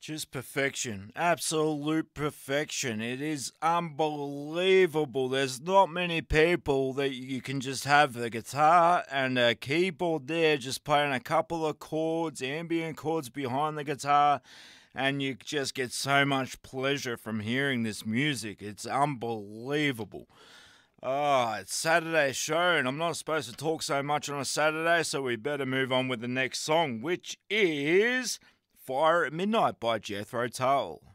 Just perfection. Absolute perfection. It is unbelievable. There's not many people that you can just have the guitar and a keyboard there, just playing a couple of chords, ambient chords behind the guitar, and you just get so much pleasure from hearing this music. It's unbelievable. Oh, it's Saturday's show, and I'm not supposed to talk so much on a Saturday, so we better move on with the next song, which is Fire at Midnight by Jethro Tull.